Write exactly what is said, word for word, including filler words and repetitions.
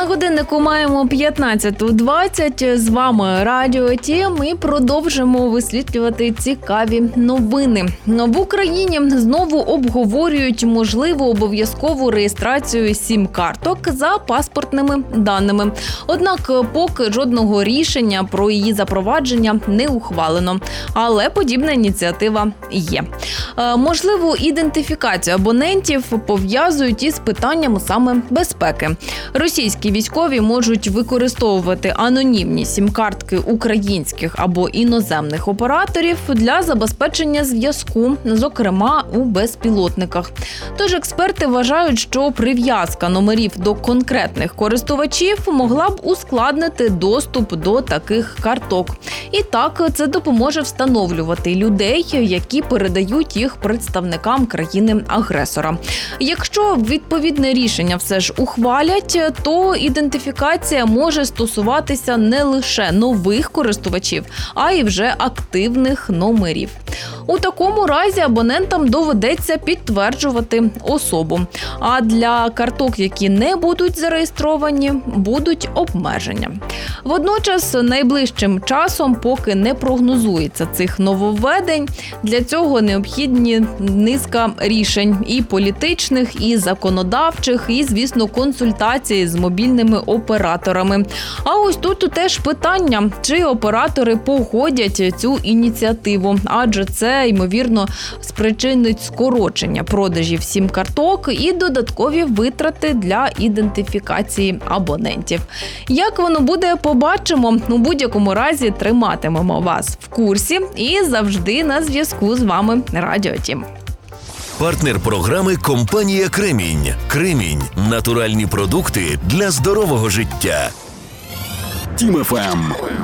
На годиннику маємо п'ятнадцята двадцять. З вами Радіо Ті. Ми продовжимо висвітлювати цікаві новини. В Україні знову обговорюють можливу обов'язкову реєстрацію сім-карток за паспортними даними. Однак поки жодного рішення про її запровадження не ухвалено. Але подібна ініціатива є. Можливу ідентифікацію абонентів пов'язують із питанням саме безпеки. Російські військові можуть використовувати анонімні сім-картки українських або іноземних операторів для забезпечення зв'язку, зокрема у безпілотниках. Тож експерти вважають, що прив'язка номерів до конкретних користувачів могла б ускладнити доступ до таких карток. І так, це допоможе встановлювати людей, які передають їх представникам країни-агресора. Якщо відповідне рішення все ж ухвалять, то ідентифікація може стосуватися не лише нових користувачів, а й вже активних номерів. У такому разі абонентам доведеться підтверджувати особу. А для карток, які не будуть зареєстровані, будуть обмеження. Водночас, найближчим часом, поки не прогнозується цих нововведень, для цього необхідні низка рішень і політичних, і законодавчих, і, звісно, консультації з мобільними операторами. А ось тут теж питання, чи оператори погодять цю ініціативу, адже це, ймовірно, спричинить скорочення продажів сім-карток і додаткові витрати для ідентифікації абонентів. Як воно буде, побачимо. У будь-якому разі триматимемо вас в курсі і завжди на зв'язку з вами Радіо Ті. Партнер програми – компанія «Кремінь». «Кремінь» – натуральні продукти для здорового життя. Тім еф ем.